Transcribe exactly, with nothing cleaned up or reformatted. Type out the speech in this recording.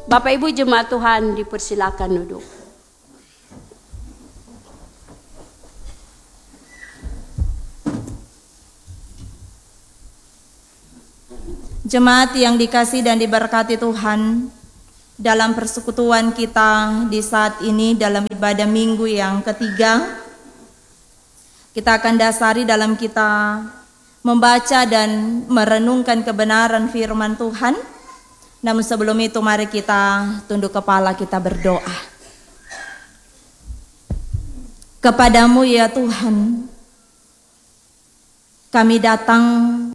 Bapak Ibu jemaat Tuhan dipersilakan duduk. Jemaat yang dikasihi dan diberkati Tuhan, dalam persekutuan kita di saat ini dalam ibadah minggu yang ketiga, kita akan dasari dalam kita membaca dan merenungkan kebenaran firman Tuhan. Namun sebelum itu mari kita tunduk kepala, kita berdoa. Kepadamu ya Tuhan, kami datang